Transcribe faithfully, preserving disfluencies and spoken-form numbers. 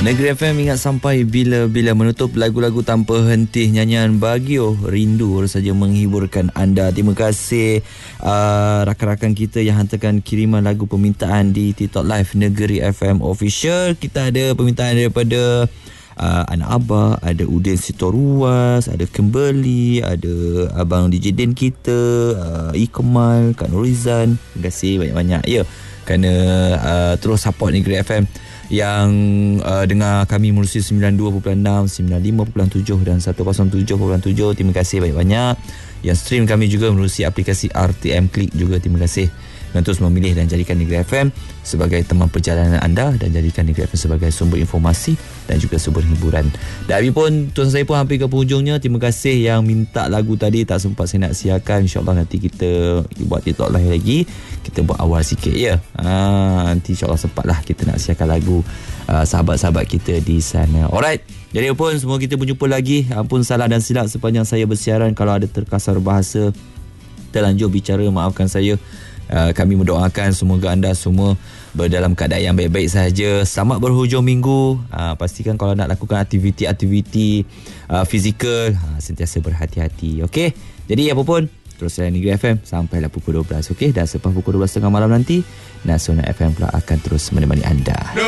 Negeri F M ingat sampai bila-bila, menutup lagu-lagu tanpa henti, nyanyian Baguio Rindu baru saja menghiburkan anda. Terima kasih uh, rakan-rakan kita yang hantarkan kiriman lagu permintaan di TikTok Live Negeri F M Official. Kita ada permintaan daripada uh, anak Abah, ada Udin Sitoruas, ada Kimberly, ada Abang D J Den kita, uh, Ikemal, Kak Nurizan. Terima kasih banyak-banyak ya, kerana uh, terus support Negeri F M yang uh, dengar kami melalui sembilan puluh dua perpuluhan enam, sembilan puluh lima perpuluhan tujuh dan seratus tujuh perpuluhan tujuh. Terima kasih banyak-banyak. Yang stream kami juga melalui aplikasi R T M Click juga, terima kasih. Dan terus memilih dan jadikan Negeri F M sebagai teman perjalanan anda, dan jadikan Negeri F M sebagai sumber informasi dan juga sumber hiburan. Dan habis pun, tuan saya pun hampir ke penghujungnya. Terima kasih yang minta lagu tadi, tak sempat saya nak siarkan. InsyaAllah nanti kita buat TikTok Live lagi, kita buat awal sikit ya. Ha, nanti insyaAllah sempatlah kita nak siarkan lagu uh, sahabat-sahabat kita di sana. Alright, jadi pun semua kita berjumpa lagi. Ampun salah dan silap sepanjang saya bersiaran. Kalau ada terkasar bahasa, terlanjur bicara, maafkan saya. Uh, kami mendoakan semoga anda semua berdalam keadaan yang baik-baik sahaja. Selamat berhujung minggu. Uh, pastikan kalau nak lakukan aktiviti-aktiviti uh, fizikal, uh, sentiasa berhati-hati. Okey. Jadi apa pun, terus layan Negeri F M sampailah pukul dua belas. Okey. Dan selepas pukul dua belas tiga puluh malam nanti, Nasional F M pula akan terus menemani anda.